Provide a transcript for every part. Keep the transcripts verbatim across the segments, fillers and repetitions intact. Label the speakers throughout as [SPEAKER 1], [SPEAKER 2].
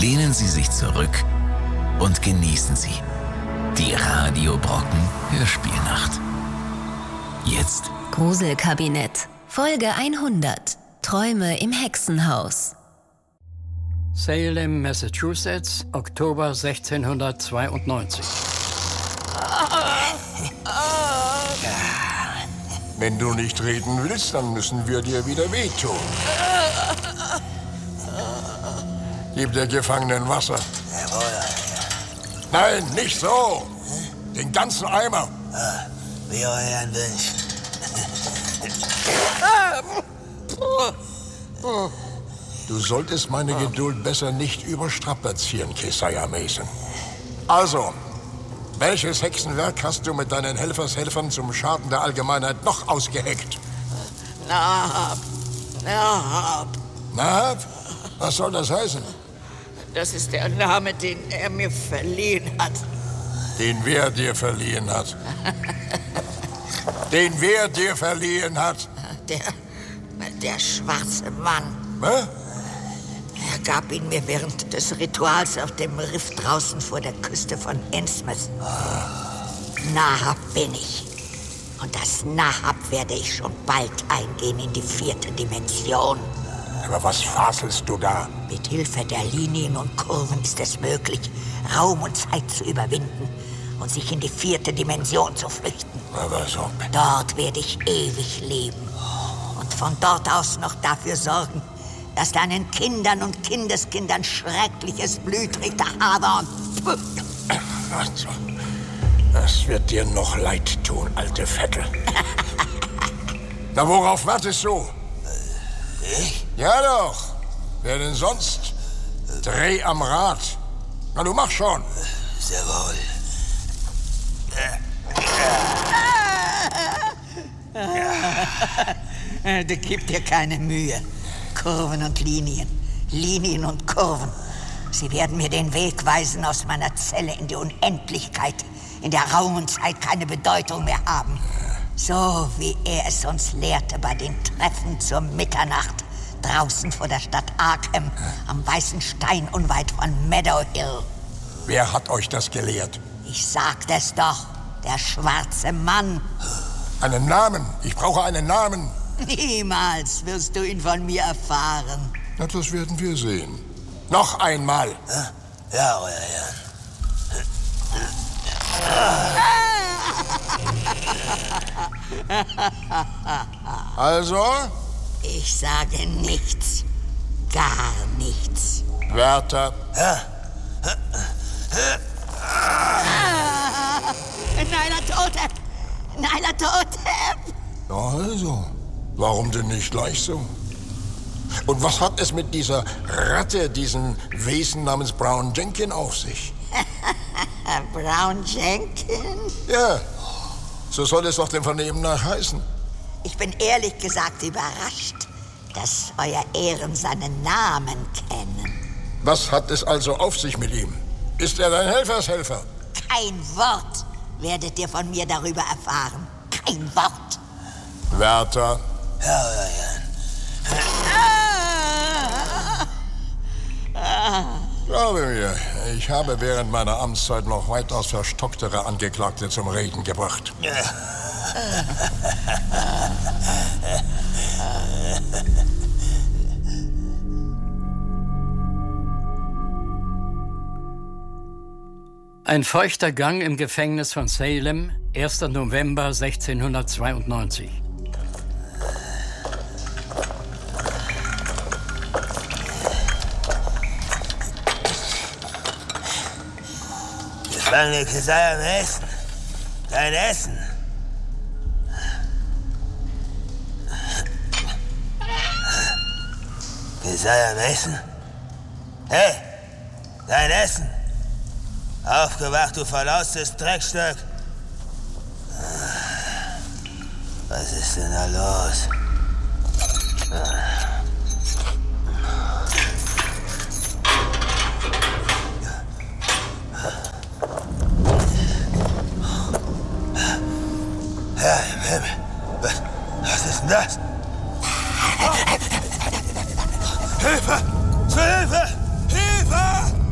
[SPEAKER 1] Lehnen Sie sich zurück und genießen Sie die Radio Brocken Hörspielnacht. Jetzt
[SPEAKER 2] Gruselkabinett, Folge hundert. Träume im Hexenhaus.
[SPEAKER 3] Salem, Massachusetts, Oktober sechzehnhundertzweiundneunzig.
[SPEAKER 4] Wenn du nicht reden willst, dann müssen wir dir wieder wehtun. Gib der Gefangenen Wasser.
[SPEAKER 5] Jawohl,
[SPEAKER 4] Nein, nicht so. Den ganzen Eimer.
[SPEAKER 5] wie euer Herrn wünscht.
[SPEAKER 4] Du solltest meine Geduld besser nicht überstrapazieren, Keziah Mason. Also, welches Hexenwerk hast du mit deinen Helfershelfern zum Schaden der Allgemeinheit noch ausgeheckt?
[SPEAKER 6] Nahab. Nahab.
[SPEAKER 4] Nahab? Was soll das heißen?
[SPEAKER 6] Das ist der Name, den er mir verliehen hat.
[SPEAKER 4] Den wer dir verliehen hat? Den wer dir verliehen hat?
[SPEAKER 6] Der, der schwarze Mann.
[SPEAKER 4] Hä?
[SPEAKER 6] Er gab ihn mir während des Rituals auf dem Riff draußen vor der Küste von Innsmouth. Nahab bin ich. Und das Nahab werde ich schon bald eingehen in die vierte Dimension.
[SPEAKER 4] Aber was faselst du da?
[SPEAKER 6] Mit Hilfe der Linien und Kurven ist es möglich, Raum und Zeit zu überwinden und sich in die vierte Dimension zu flüchten.
[SPEAKER 4] Aber so.
[SPEAKER 6] Dort werde ich ewig leben und von dort aus noch dafür sorgen, dass deinen Kindern und Kindeskindern schreckliches Blut Richter Hadorn.
[SPEAKER 4] Also, das wird dir noch leid tun, alte Vettel. Na, worauf wartest du?
[SPEAKER 5] Ich?
[SPEAKER 4] Ja doch. Wer denn sonst? Dreh am Rad. Na, du mach schon.
[SPEAKER 5] Sehr wohl.
[SPEAKER 6] Du gib dir keine Mühe. Kurven und Linien. Linien und Kurven. Sie werden mir den Weg weisen aus meiner Zelle in die Unendlichkeit, in der Raum und Zeit keine Bedeutung mehr haben. So wie er es uns lehrte bei den Treffen zur Mitternacht draußen vor der Stadt Arkham am Weißen Stein unweit von Meadow Hill.
[SPEAKER 4] Wer hat euch das gelehrt?
[SPEAKER 6] Ich sagte es doch, der schwarze Mann.
[SPEAKER 4] Einen Namen. Ich brauche einen Namen.
[SPEAKER 6] Niemals wirst du ihn von mir erfahren.
[SPEAKER 4] Na, das werden wir sehen. Noch einmal.
[SPEAKER 5] Ja, euer Herrn.
[SPEAKER 4] Also?
[SPEAKER 6] Ich sage nichts. Gar nichts.
[SPEAKER 4] Wärter.
[SPEAKER 5] Ja.
[SPEAKER 6] Nyla Totep! Nyla Totep!
[SPEAKER 4] Also, warum denn nicht gleich so? Und was hat es mit dieser Ratte, diesem Wesen namens Brown Jenkin auf sich?
[SPEAKER 6] Brown Jenkin?
[SPEAKER 4] Ja, so soll es doch dem Vernehmen nach heißen.
[SPEAKER 6] Ich bin ehrlich gesagt überrascht, dass Euer Ehren seinen Namen kennen.
[SPEAKER 4] Was hat es also auf sich mit ihm? Ist er dein Helfershelfer?
[SPEAKER 6] Kein Wort werdet ihr von mir darüber erfahren. Kein Wort.
[SPEAKER 4] Wärter.
[SPEAKER 5] Ja, euer Herrn.
[SPEAKER 4] Glaube mir, ich habe während meiner Amtszeit noch weitaus verstocktere Angeklagte zum Reden gebracht.
[SPEAKER 3] Ein feuchter Gang im Gefängnis von Salem, erster November sechzehnhundertzweiundneunzig.
[SPEAKER 5] Gefangene Keziah Mason. Dein Essen. Keziah Mason? Hey, dein Essen. Aufgewacht, du verlaustes Dreckstück. Was ist denn da los? Herr im Himmel, was, was ist denn das? Hilfe! Zur Hilfe! Hilfe!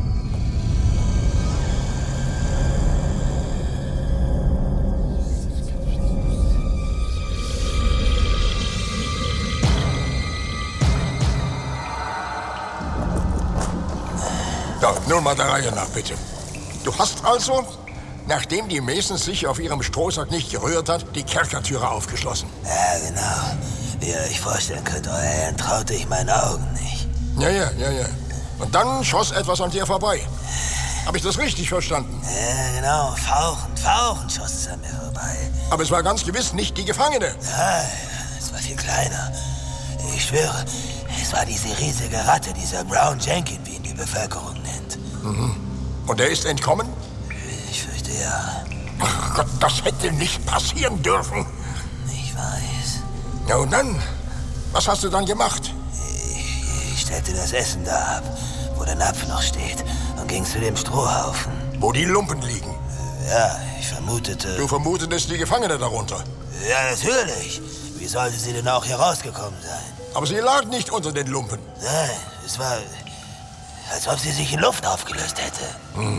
[SPEAKER 4] Ja, nun mal der Reihe nach, bitte. Du hast also, nachdem die Masons sich auf ihrem Strohsack nicht gerührt hat, die Kerkertüre aufgeschlossen.
[SPEAKER 5] Ja, genau. Wie ihr euch vorstellen könnt, euer Herrn, traute ich meinen Augen nicht.
[SPEAKER 4] Ja, ja, ja, ja. Und dann schoss etwas an dir vorbei. Habe ich das richtig verstanden?
[SPEAKER 5] Ja, genau. Fauchend, fauchend schoss es an mir vorbei.
[SPEAKER 4] Aber es war ganz gewiss nicht die Gefangene.
[SPEAKER 5] Ja, es war viel kleiner. Ich schwöre, es war diese riesige Ratte, dieser Brown Jenkin, wie ihn die Bevölkerung nennt.
[SPEAKER 4] Mhm. Und er ist entkommen?
[SPEAKER 5] Ich fürchte, ja.
[SPEAKER 4] Ach Gott, das hätte nicht passieren dürfen.
[SPEAKER 5] Ich weiß.
[SPEAKER 4] Ja, und dann? Was hast du dann gemacht?
[SPEAKER 5] Ich, ich stellte das Essen da ab, wo der Napf noch steht, und ging zu dem Strohhaufen.
[SPEAKER 4] Wo die Lumpen liegen?
[SPEAKER 5] Ja, ich vermutete...
[SPEAKER 4] Du vermutetest die Gefangene darunter?
[SPEAKER 5] Ja, natürlich. Wie sollte sie denn auch hier rausgekommen sein?
[SPEAKER 4] Aber sie lag nicht unter den Lumpen.
[SPEAKER 5] Nein, es war, als ob sie sich in Luft aufgelöst hätte.
[SPEAKER 4] Hm.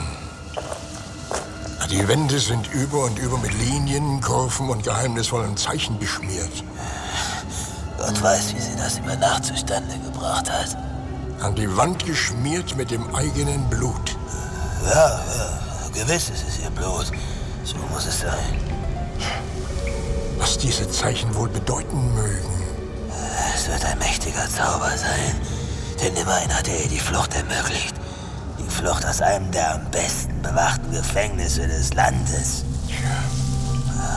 [SPEAKER 4] Die Wände sind über und über mit Linien, Kurven und geheimnisvollen Zeichen beschmiert.
[SPEAKER 5] Gott weiß, wie sie das über Nacht zustande gebracht hat.
[SPEAKER 4] An die Wand geschmiert mit dem eigenen Blut.
[SPEAKER 5] Ja, ja, gewiss ist es ihr Blut. So muss es sein.
[SPEAKER 4] Was diese Zeichen wohl bedeuten mögen.
[SPEAKER 5] Es wird ein mächtiger Zauber sein. Denn immerhin hat er ihr die Flucht ermöglicht. Die Flucht aus einem der am besten bewachten Gefängnisse des Landes.